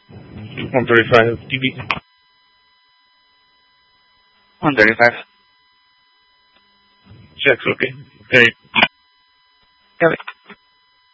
135 dB. 135. Check's okay. Okay. Got it.